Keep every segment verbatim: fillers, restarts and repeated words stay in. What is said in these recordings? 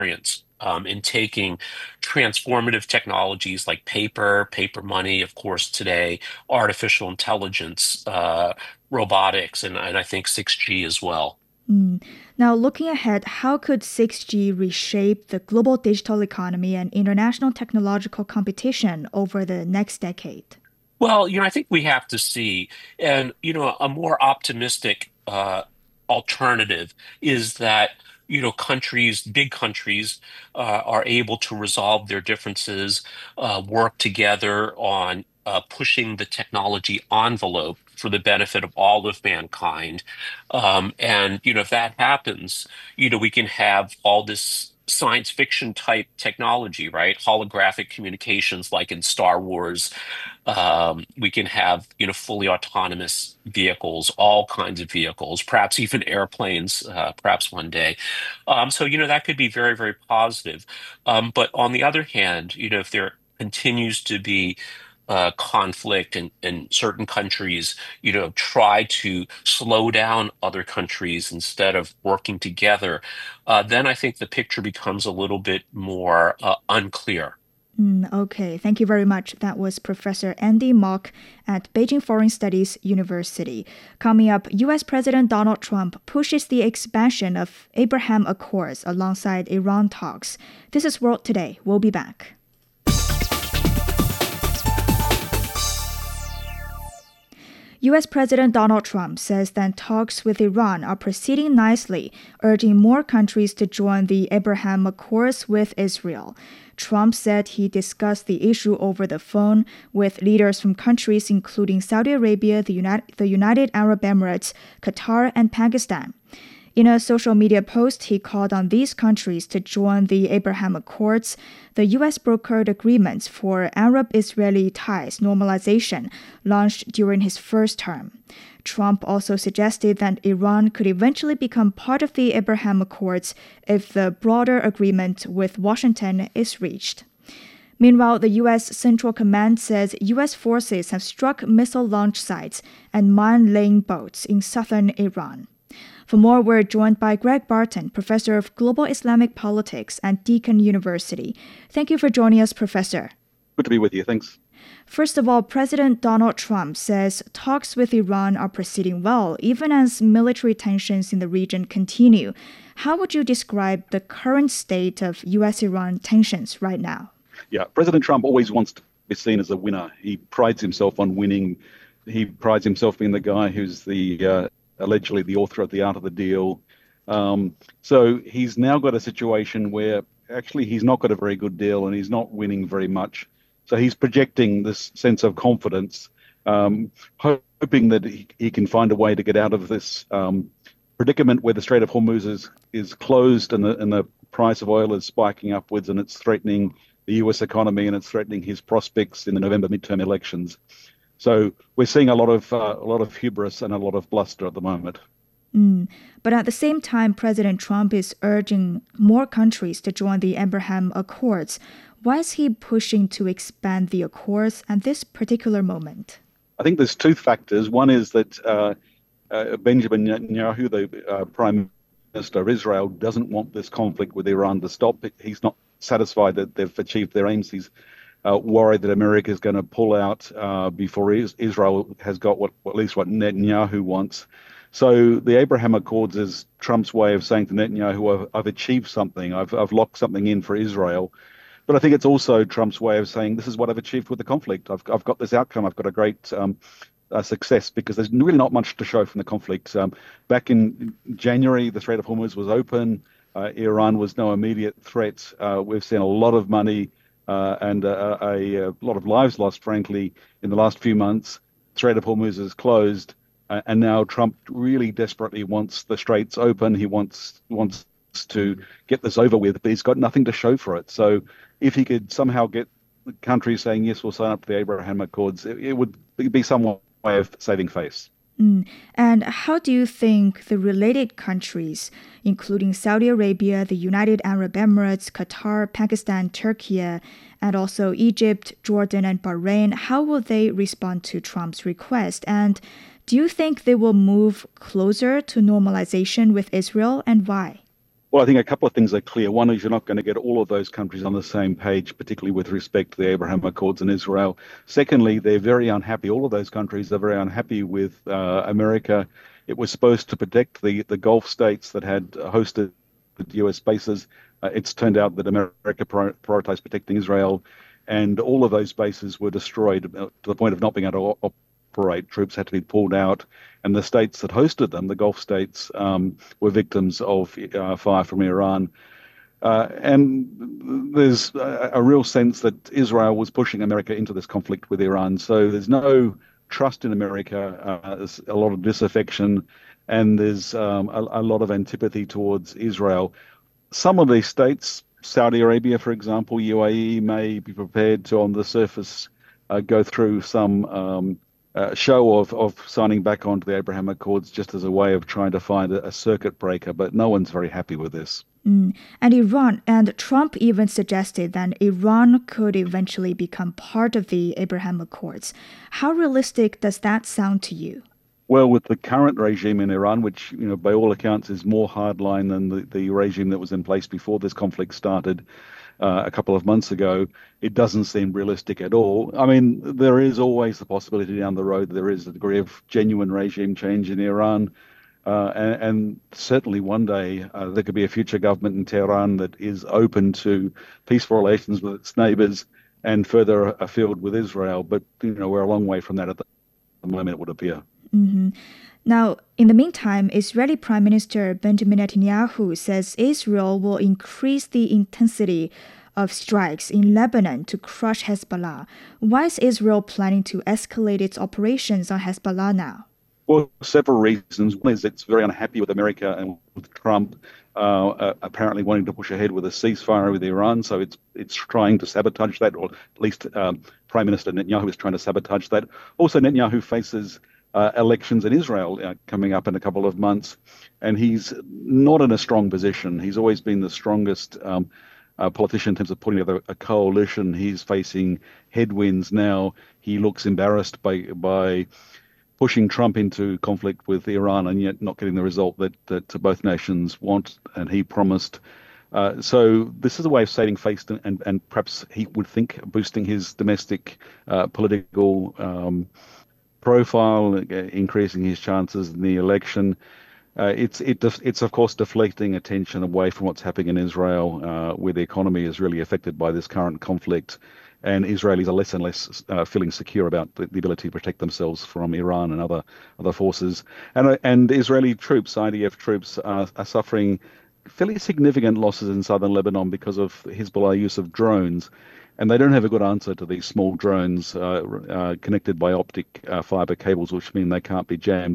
experience um, in taking transformative technologies like paper, paper money, of course, today, artificial intelligence, uh, robotics, and, and I think six G as well. Mm. Now, looking ahead, how could six G reshape the global digital economy and international technological competition over the next decade? Well, you know, I think we have to see, and you know, a more optimistic uh, alternative is that you know countries, big countries, uh, are able to resolve their differences, uh, work together on uh, pushing the technology envelope for the benefit of all of mankind. Um, and you know, if that happens, you know, we can have all this science fiction type technology, right? Holographic communications like in Star Wars. Um, we can have, you know, fully autonomous vehicles, all kinds of vehicles, perhaps even airplanes, uh, perhaps one day. Um, so, you know, that could be very, very positive. Um, but on the other hand, you know, if there continues to be uh, conflict and, and certain countries, you know, try to slow down other countries instead of working together, uh, then I think the picture becomes a little bit more uh, unclear. Mm, okay, thank you very much. That was Professor Andy Mock at Beijing Foreign Studies University. Coming up, U S. President Donald Trump pushes the expansion of Abraham Accords alongside Iran talks. This is World Today. We'll be back. U S. President Donald Trump says that talks with Iran are proceeding nicely, urging more countries to join the Abraham Accords with Israel. Trump said he discussed the issue over the phone with leaders from countries including Saudi Arabia, the United, the United Arab Emirates, Qatar, and Pakistan. In a social media post, he called on these countries to join the Abraham Accords, the U S brokered agreements for Arab-Israeli ties normalization launched during his first term. Trump also suggested that Iran could eventually become part of the Abraham Accords if the broader agreement with Washington is reached. Meanwhile, the U S. Central Command says U S forces have struck missile launch sites and mine-laying boats in southern Iran. For more, we're joined by Greg Barton, professor of global Islamic politics at Deakin University. Thank you for joining us, Professor. Good to be with you. Thanks. First of all, President Donald Trump says talks with Iran are proceeding well, even as military tensions in the region continue. How would you describe the current state of U S Iran tensions right now? Yeah, President Trump always wants to be seen as a winner. He prides himself on winning. He prides himself being the guy who's the uh, allegedly the author of the art of the deal. Um, so he's now got a situation where actually he's not got a very good deal and he's not winning very much. So he's projecting this sense of confidence, um, hoping that he, he can find a way to get out of this um, predicament where the Strait of Hormuz is, is closed and the, and the price of oil is spiking upwards and it's threatening the U S economy and it's threatening his prospects in the November midterm elections. So we're seeing a lot of uh, a lot of hubris and a lot of bluster at the moment. Mm. But at the same time, President Trump is urging more countries to join the Abraham Accords. Why is he pushing to expand the Accords at this particular moment? I think there's two factors. One is that uh, uh, Benjamin Netanyahu, the uh, Prime Minister of Israel, doesn't want this conflict with Iran to stop. He's not satisfied that they've achieved their aims. He's Uh, worried that America is going to pull out uh, before is- Israel has got what, at least what Netanyahu wants. So the Abraham Accords is Trump's way of saying to Netanyahu, I've, I've achieved something. I've, I've locked something in for Israel. But I think it's also Trump's way of saying, this is what I've achieved with the conflict. I've, I've got this outcome. I've got a great um, uh, success because there's really not much to show from the conflict. Um, back in January, the Strait of Hormuz was open. Uh, Iran was no immediate threat. Uh, we've seen a lot of money Uh, and uh, a, a lot of lives lost, frankly, in the last few months. Strait of Hormuz is closed, uh, and now Trump really desperately wants the straits open. He wants wants to get this over with, but he's got nothing to show for it. So if he could somehow get countries saying, yes, we'll sign up to the Abraham Accords, it, it would be some way of saving face. Mm. And how do you think the related countries, including Saudi Arabia, the United Arab Emirates, Qatar, Pakistan, Turkey, and also Egypt, Jordan, and Bahrain, how will they respond to Trump's request? And do you think they will move closer to normalization with Israel, and why? Well, I think a couple of things are clear. One is you're not going to get all of those countries on the same page, particularly with respect to the Abraham Accords and Israel. Secondly, they're very unhappy. All of those countries are very unhappy with uh, America. It was supposed to protect the, the Gulf states that had hosted U S bases. Uh, it's turned out that America prioritized protecting Israel, and all of those bases were destroyed to the point of not being able to operate. Troops had to be pulled out, and the states that hosted them, the Gulf states, um, were victims of uh, fire from Iran. Uh, and there's a, a real sense that Israel was pushing America into this conflict with Iran. So there's no trust in America. Uh, there's a lot of disaffection, and there's um, a, a lot of antipathy towards Israel. Some of these states, Saudi Arabia, for example, U A E, may be prepared to, on the surface, uh, go through some um, uh, show of, of signing back onto the Abraham Accords just as a way of trying to find a, a circuit breaker, but no one's very happy with this. Mm. And Iran, and Trump even suggested that Iran could eventually become part of the Abraham Accords. How realistic does that sound to you? Well, with the current regime in Iran, which, you know, by all accounts is more hardline than the, the regime that was in place before this conflict started uh, a couple of months ago, it doesn't seem realistic at all. I mean, there is always the possibility down the road there is a degree of genuine regime change in Iran. Uh, and, and certainly one day uh, there could be a future government in Tehran that is open to peaceful relations with its neighbors and further afield with Israel. But, you know, we're a long way from that at the moment, it would appear. Mm-hmm. Now, in the meantime, Israeli Prime Minister Benjamin Netanyahu says Israel will increase the intensity of strikes in Lebanon to crush Hezbollah. Why is Israel planning to escalate its operations on Hezbollah now? Well, several reasons. One is it's very unhappy with America and with Trump uh, uh, apparently wanting to push ahead with a ceasefire with Iran. So it's it's trying to sabotage that, or at least um, Prime Minister Netanyahu is trying to sabotage that. Also, Netanyahu faces Uh, elections in Israel uh, coming up in a couple of months, and he's not in a strong position. He's always been the strongest um, uh, politician in terms of putting together a coalition. He's facing headwinds now. He looks embarrassed by by pushing Trump into conflict with Iran and yet not getting the result that that both nations want and he promised. Uh, so this is a way of saving face and, and, and perhaps he would think boosting his domestic uh, political um profile, increasing his chances in the election. Uh, it's it it's of course deflecting attention away from what's happening in Israel, uh, where the economy is really affected by this current conflict, and Israelis are less and less uh, feeling secure about the, the ability to protect themselves from Iran and other other forces. And uh, and Israeli troops, I D F troops, are, are suffering fairly significant losses in southern Lebanon because of Hezbollah use of drones. And they don't have a good answer to these small drones uh, uh, connected by optic uh, fiber cables, which mean they can't be jammed.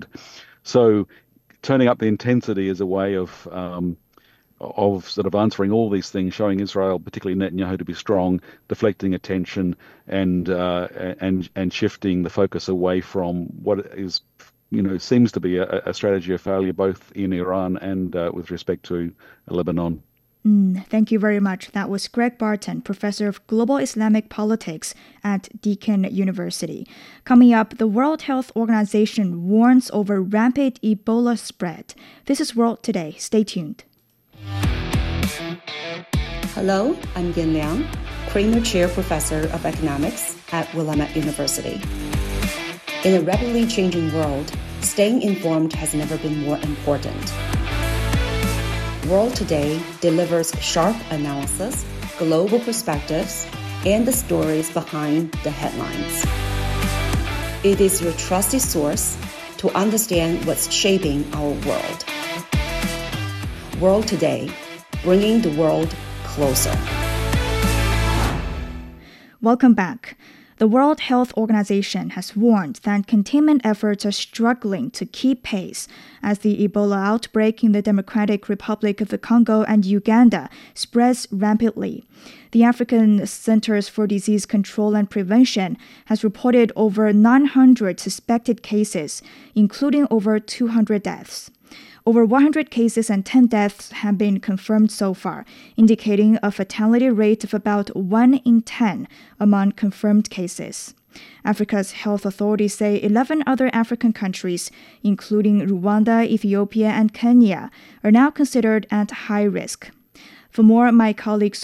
So turning up the intensity is a way of um, of sort of answering all these things, showing Israel, particularly Netanyahu, to be strong, deflecting attention and uh, and and shifting the focus away from what is, you know, seems to be a, a strategy of failure both in Iran and uh, with respect to Lebanon. Mm, thank you very much. That was Greg Barton, professor of global Islamic politics at Deakin University. Coming up, the World Health Organization warns over rampant Ebola spread. This is World Today. Stay tuned. Hello, I'm Yin Liang, Kramer Chair Professor of Economics at Willamette University. In a rapidly changing world, staying informed has never been more important. World Today delivers sharp analysis, global perspectives, and the stories behind the headlines. It is your trusted source to understand what's shaping our world. World Today, bringing the world closer. Welcome back. The World Health Organization has warned that containment efforts are struggling to keep pace as the Ebola outbreak in the Democratic Republic of the Congo and Uganda spreads rapidly. The African Centers for Disease Control and Prevention has reported over nine hundred suspected cases, including over two hundred deaths. Over one hundred cases and ten deaths have been confirmed so far, indicating a fatality rate of about one in ten among confirmed cases. Africa's health authorities say eleven other African countries, including Rwanda, Ethiopia, and Kenya, are now considered at high risk. For more, my colleague